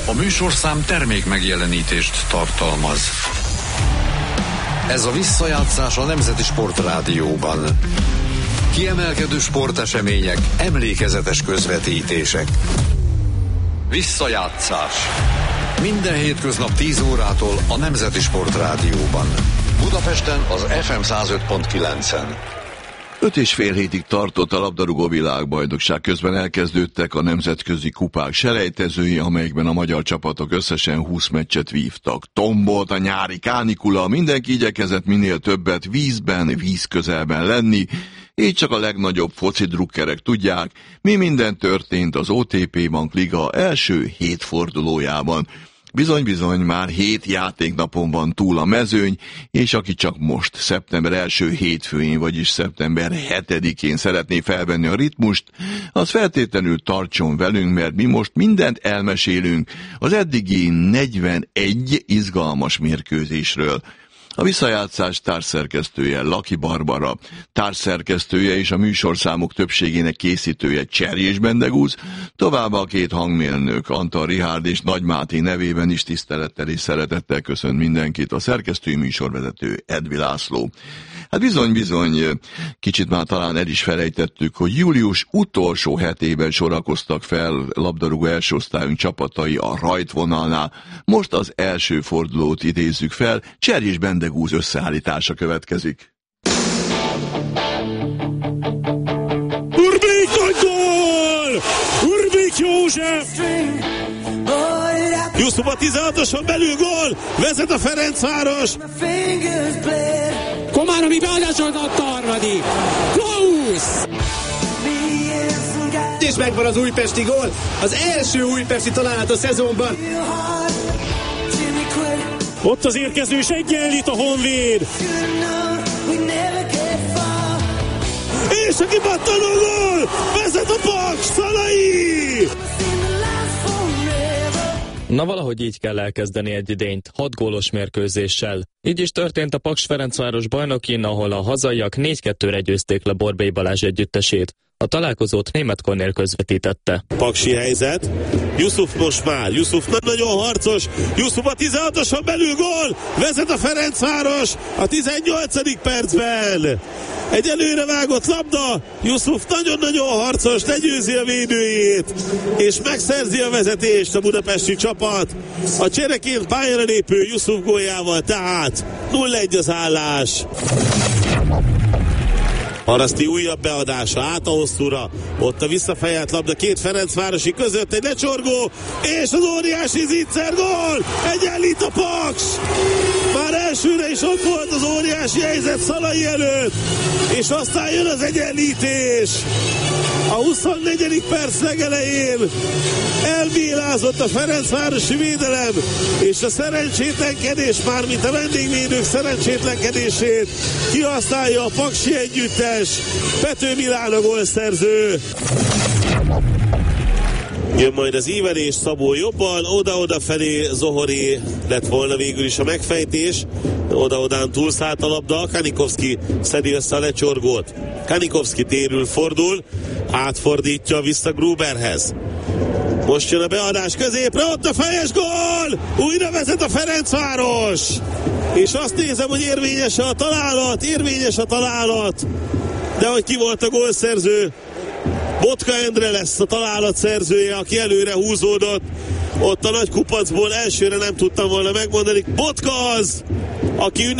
A műsorszám termék megjelenítést tartalmaz. Ez a visszajátszás a Nemzeti Sportrádióban. Kiemelkedő sportesemények, emlékezetes közvetítések. Visszajátszás. Minden hétköznap 10 órától a Nemzeti Sportrádióban. Budapesten az FM 105.9-en. 5,5 hétig tartott a labdarúgó világbajnokság, közben elkezdődtek a nemzetközi kupák selejtezői, amelyekben a magyar csapatok összesen 20 meccset vívtak. Tombolt a nyári kánikula, mindenki igyekezett minél többet vízben, vízközelben lenni, így csak a legnagyobb foci drukkerek tudják, mi minden történt az OTP Bank Liga első 7 fordulójában. Bizony, már 7 játéknapon van túl a mezőny, és aki csak most, szeptember első hétfőjén, vagyis szeptember 7-én szeretné felvenni a ritmust, az feltétlenül tartson velünk, mert mi most mindent elmesélünk az eddigi 41 izgalmas mérkőzésről. A visszajátszás társszerkesztője Laki Barbara, társszerkesztője és a műsorszámok többségének készítője Cserjés Bendegúz, továbbá a 2 hangmérnök, Antal Richárd és Nagy Máté nevében is tisztelettel és szeretettel köszönt mindenkit a szerkesztői műsorvezető Edvi László. Hát bizony, kicsit már talán el is felejtettük, hogy július utolsó hetében sorakoztak fel labdarúgó első osztályunk csapatai a rajtvonalnál. Most az első fordulót idézzük fel, Cserjés Bendegúz összeállítása következik. Urbik nagy gól! Urbik József! Jusuf a 16-oson belül gól! Vezet a Ferencváros! Komáromi beadásolt a harmadik! Klausz! És megvan az újpesti gól! Az első újpesti találat a szezonban! Ott az érkező, és egyenlít a Honvéd! És a kipattanó gól! Vezet a Paks! Szalai! Na valahogy így kell elkezdeni egy idényt, 6 gólos mérkőzéssel. Így is történt a Paks Ferencváros bajnokin, ahol a hazaiak 4-2-re győzték le Borbély Balázs együttesét. A találkozót Németh Kornél közvetítette. Paksi helyzet. Jusuf most már. Jusuf nagyon harcos. Jusuf a 16-oson belül gól. Vezet a Ferencváros a 18. percben. Egy előre vágott labda. Jusuf nagyon-nagyon harcos, legyőzi a védőjét, és megszerzi a vezetést a budapesti csapat. A csereként pályára lépő Jusuf góljával, tehát 0-1 az állás. Haraszti újabb beadása, át a hosszúra, ott a visszafejelt labda 2 ferencvárosi között, egy lecsorgó, és az óriási zicser gól! Egyenlít a Paks! Már elsőre is ott volt az óriási helyzet Szalai előtt, és aztán jön az egyenlítés! A 24. perc legelején elbélázott a ferencvárosi védelem, és a szerencsétlenkedés, mármint a vendégvédők szerencsétlenkedését kihasználja a paksi együttes. Pető Milán a gólszerző. Jön majd az ívelés, Szabó jobban, oda-oda felé Zohori lett volna végül is a megfejtés. Oda-odán túlszállt a labda, Kanikovszki szedi össze a lecsorgót. Kanikovszki térül, fordul, átfordítja vissza Gruberhez. Most jön a beadás középre, ott a fejes gól! Újra vezet a Ferencváros! És azt nézem, hogy érvényes a találat, de hogy ki volt a gólszerző? Botka Endre lesz a találat szerzője, aki előre húzódott. Ott a nagy kupacból elsőre nem tudtam volna megmondani. Botka az, aki